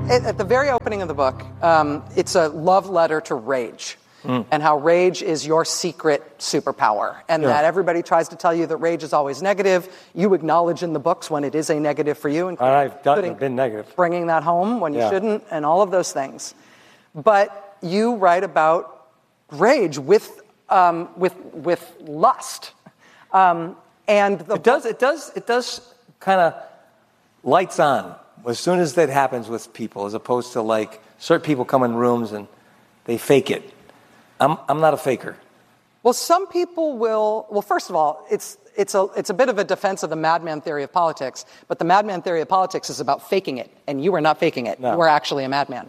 at the very opening of the book, it's a love letter to rage. And how rage is your secret superpower. And that everybody tries to tell you that rage is always negative. You acknowledge in the books when it is a negative for you. And I've been negative. Bringing that home when you shouldn't, and all of those things. But you write about rage with lust. And it does kind of lights on as soon as that happens with people, as opposed to like certain people come in rooms and they fake it. I'm not a faker. Well, some people will. Well, first of all, it's a bit of a defense of the madman theory of politics. But the madman theory of politics is about faking it, and you are not faking it. No. You are actually a madman.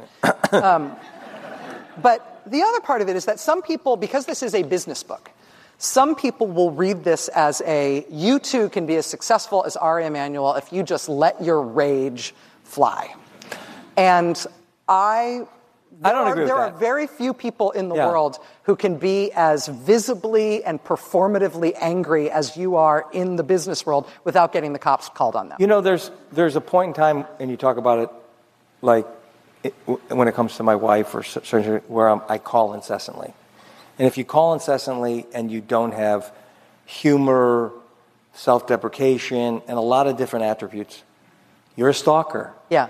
But the other part of it is that some people, because this is a business book, some people will read this as you too can be as successful as Ari Emanuel if you just let your rage fly. And I don't agree with that. There are very few people in the world who can be as visibly and performatively angry as you are in the business world without getting the cops called on them. You know, there's a point in time, and you talk about it, like when it comes to my wife or surgery, where I call incessantly. And if you call incessantly and you don't have humor, self-deprecation, and a lot of different attributes, you're a stalker. Yeah.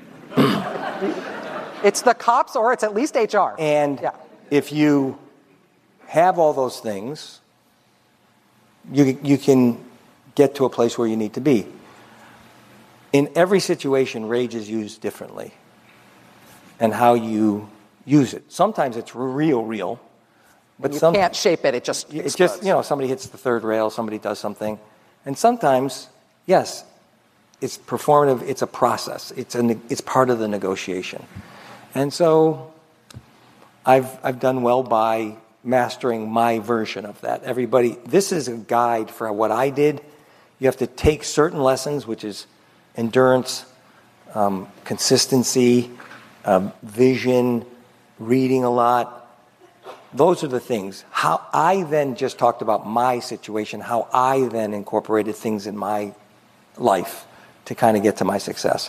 It's the cops or it's at least HR. And if you have all those things, you can get to a place where you need to be. In every situation, rage is used differently and how you use it. Sometimes it's real. But you can't shape it. It just explodes. Somebody hits the third rail, somebody does something. And sometimes, yes, it's performative, it's a process. It's part of the negotiation. And so I've done well by mastering my version of that. This is a guide for what I did. You have to take certain lessons, which is endurance, consistency, vision, reading a lot. Those are the things. How I then just talked about my situation, how I then incorporated things in my life to kind of get to my success.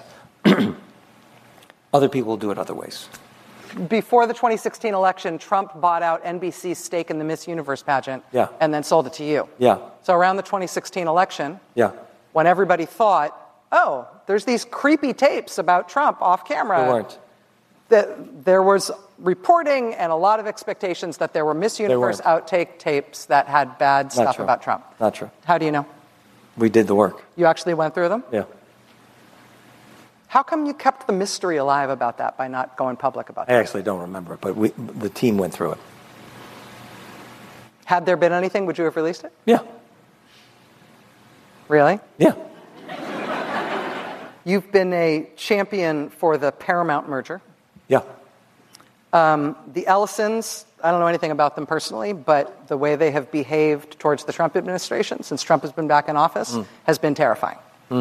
Other people will do it other ways. Before the 2016 election, Trump bought out NBC's stake in the Miss Universe pageant and then sold it to you. Yeah. So around the 2016 election, when everybody thought, oh, there's these creepy tapes about Trump off camera. There weren't. There was reporting and a lot of expectations that there were Miss Universe outtake tapes that had bad stuff about Trump. Not true. How do you know? We did the work. You actually went through them? Yeah. How come you kept the mystery alive about that by not going public about that? I actually don't remember, but the team went through it. Had there been anything, would you have released it? Yeah. Really? Yeah. You've been a champion for the Paramount merger. Yeah. The Ellisons, I don't know anything about them personally, but the way they have behaved towards the Trump administration since Trump has been back in office has been terrifying.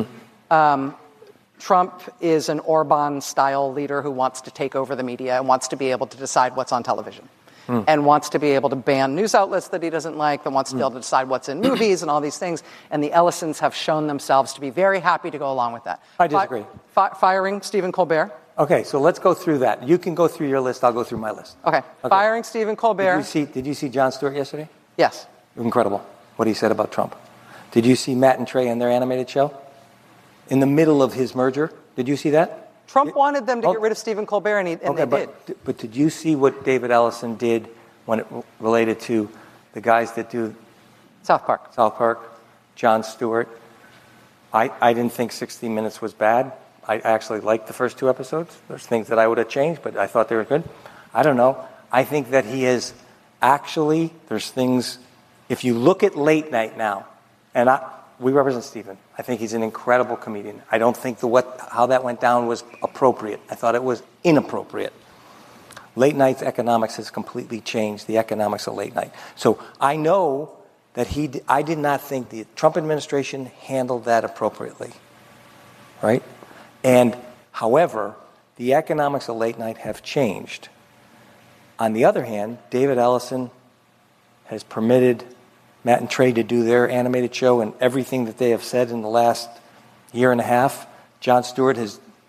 Trump is an Orban-style leader who wants to take over the media and wants to be able to decide what's on television and wants to be able to ban news outlets that he doesn't like, that wants to be able to decide what's in movies and all these things. And the Ellisons have shown themselves to be very happy to go along with that. I disagree. Firing Stephen Colbert. Okay, so let's go through that. You can go through your list. I'll go through my list. Okay. Firing Stephen Colbert. Did you see Jon Stewart yesterday? Yes. Incredible what he said about Trump. Did you see Matt and Trey in their animated show? In the middle of his merger? Did you see that? Trump wanted them to get rid of Stephen Colbert, and they did. But did you see what David Ellison did when it related to the guys that do South Park, Jon Stewart? I didn't think 60 Minutes was bad. I actually liked the first two episodes. There's things that I would have changed, but I thought they were good. I don't know. I think that he is actually, there's things, if you look at late night now, and we represent Stephen. I think he's an incredible comedian. I don't think how that went down was appropriate. I thought it was inappropriate. Late night's economics has completely changed the economics of late night. So I know that I did not think the Trump administration handled that appropriately, right? And, however, the economics of late night have changed. On the other hand, David Ellison has permitted Matt and Trey to do their animated show, and everything that they have said in the last year and a half, Jon Stewart has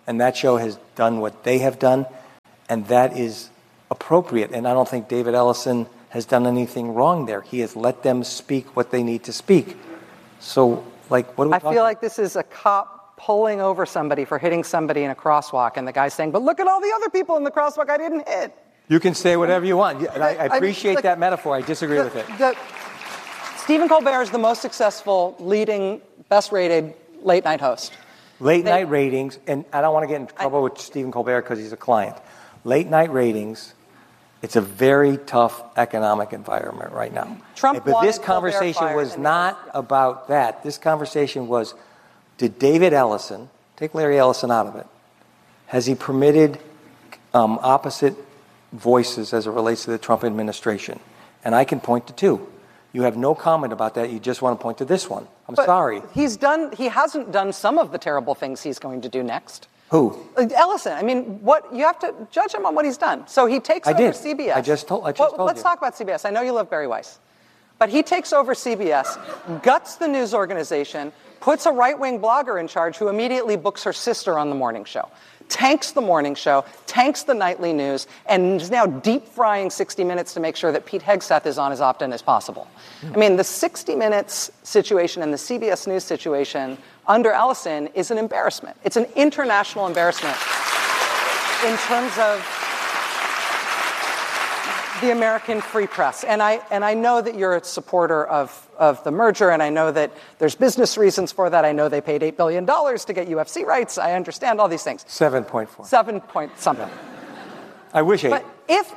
And that show has done what they have done, and that is appropriate. And I don't think David Ellison has done anything wrong there. He has let them speak what they need to speak. So, what are we talking about? I feel like this is a cop pulling over somebody for hitting somebody in a crosswalk, and the guy's saying, but look at all the other people in the crosswalk I didn't hit. You can say whatever you want. And I appreciate that metaphor. I disagree with it. Stephen Colbert is the most successful, leading, best-rated late-night host. Late-night ratings, and I don't want to get in trouble with Stephen Colbert because he's a client. Late-night ratings, it's a very tough economic environment right now. But this conversation was not about that. This conversation was, did David Ellison, take Larry Ellison out of it, has he permitted opposite voices as it relates to the Trump administration? And I can point to two. You have no comment about that. You just want to point to this one. I'm sorry. He hasn't done some of the terrible things he's going to do next. Who? Ellison. I mean, you have to judge him on what he's done. So he takes over CBS. I just told Let's you. talk about CBS. I know you love Barry Weiss. But he takes over CBS, guts the news organization, puts a right-wing blogger in charge who immediately books her sister on the morning show, tanks the morning show, tanks the nightly news, and is now deep-frying 60 Minutes to make sure that Pete Hegseth is on as often as possible. I mean, the 60 Minutes situation and the CBS News situation under Ellison is an embarrassment. It's an international embarrassment in terms of the American free press. And I know that you're a supporter of the merger, and I know that there's business reasons for that. I know they paid $8 billion to get UFC rights. I understand all these things. 7.4. 7 point something. I wish 8. But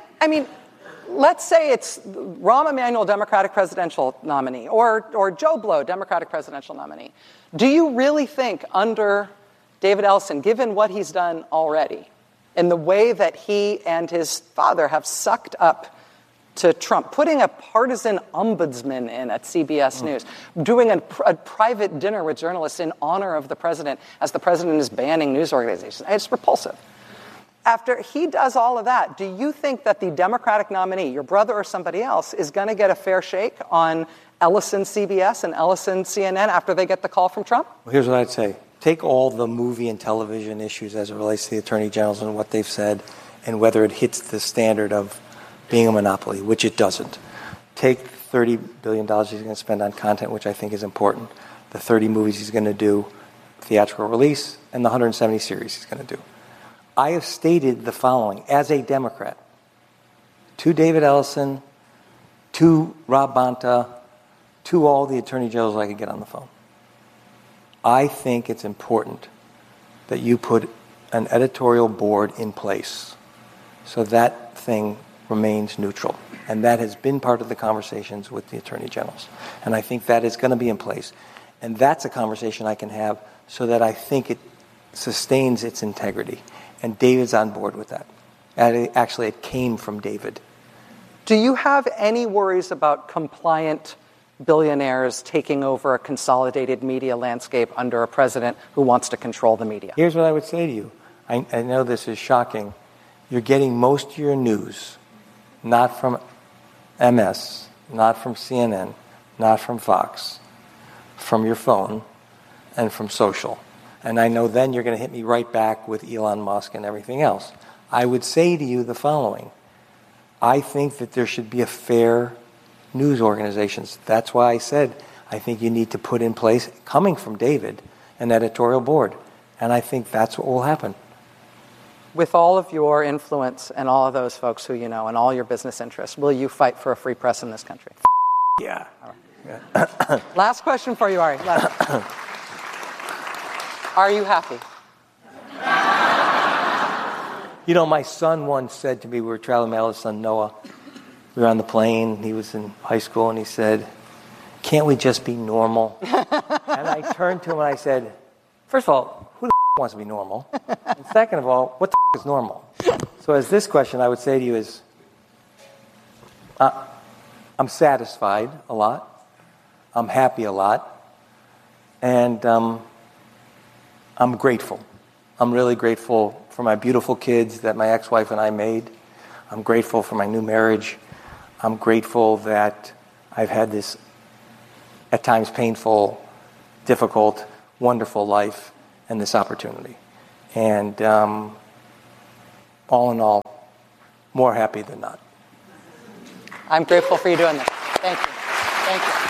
let's say it's Rahm Emanuel, Democratic presidential nominee, or Joe Blow, Democratic presidential nominee. Do you really think under David Ellison, given what he's done already, in the way that he and his father have sucked up to Trump, putting a partisan ombudsman in at CBS News, doing a private dinner with journalists in honor of the president as the president is banning news organizations, it's repulsive. After he does all of that, do you think that the Democratic nominee, your brother or somebody else, is going to get a fair shake on Ellison CBS and Ellison CNN after they get the call from Trump? Well, here's what I'd say. Take all the movie and television issues as it relates to the attorney generals and what they've said and whether it hits the standard of being a monopoly, which it doesn't. Take $30 billion he's going to spend on content, which I think is important, the 30 movies he's going to do, theatrical release, and the 170 series he's going to do. I have stated the following as a Democrat to David Ellison, to Rob Bonta, to all the attorney generals I could get on the phone. I think it's important that you put an editorial board in place so that thing remains neutral. And that has been part of the conversations with the attorney generals. And I think that is going to be in place. And that's a conversation I can have so that I think it sustains its integrity. And David's on board with that. And actually, it came from David. Do you have any worries about compliant billionaires taking over a consolidated media landscape under a president who wants to control the media? Here's what I would say to you. I know this is shocking. You're getting most of your news not from MS, not from CNN, not from Fox, from your phone and from social. And I know then you're going to hit me right back with Elon Musk and everything else. I would say to you the following. I think that there should be a fair news organizations. That's why I said I think you need to put in place, coming from David, an editorial board. And I think that's what will happen. With all of your influence and all of those folks who you know and all your business interests, will you fight for a free press in this country? Yeah. All right. Yeah. Last question for you, Ari. Are you happy? You know, my son once said to me, we were traveling, my eldest son, Noah. We were on the plane. He was in high school, and he said, can't we just be normal? And I turned to him, and I said, first of all, who the wants to be normal? And second of all, what the is normal? So as this question I would say to you is, I'm satisfied a lot. I'm happy a lot. And I'm grateful. I'm really grateful for my beautiful kids that my ex-wife and I made. I'm grateful for my new marriage. I'm grateful that I've had this, at times painful, difficult, wonderful life and this opportunity. And all in all, more happy than not. I'm grateful for you doing this. Thank you. Thank you.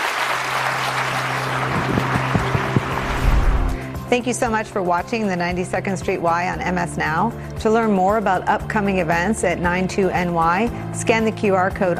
Thank you so much for watching the 92nd Street Y on MS Now. To learn more about upcoming events at 92NY, scan the QR code